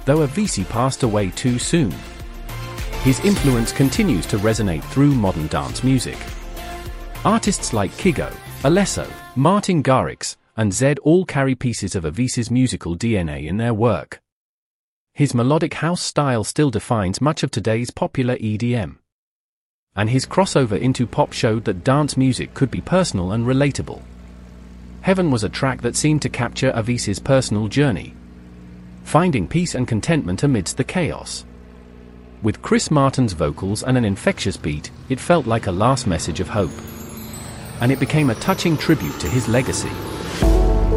though Avicii passed away too soon. His influence continues to resonate through modern dance music. Artists like Kygo, Alesso, Martin Garrix, and Zedd all carry pieces of Avicii's musical DNA in their work. His melodic house style still defines much of today's popular EDM. And his crossover into pop showed that dance music could be personal and relatable. Heaven was a track that seemed to capture Avicii's personal journey, finding peace and contentment amidst the chaos. With Chris Martin's vocals and an infectious beat, it felt like a last message of hope. And it became a touching tribute to his legacy.